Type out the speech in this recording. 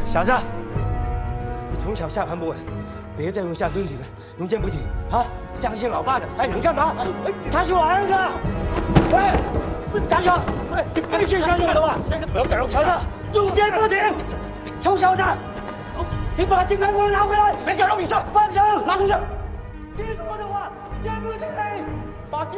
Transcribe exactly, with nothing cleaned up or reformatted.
小子，你从小下盘不稳，别再用下蹲体了，用肩不挺啊！相信老爸的。哎，你干嘛？他是我儿子。哎，站住！哎，你必须相信我的话。不要敢让小子用肩不挺。臭小子，你把金牌给我拿回来！别敢让比赛！放手！拿出去！记住我的话，肩不挺，把金。